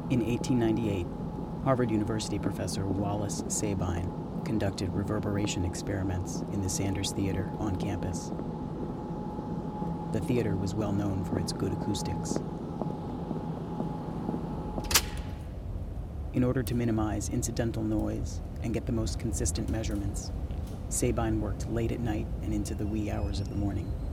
In 1898, Harvard University professor Wallace Sabine conducted reverberation experiments in the Sanders Theater on campus. The theater was well known for its good acoustics. In order to minimize incidental noise and get the most consistent measurements, Sabine worked late at night and into the wee hours of the morning.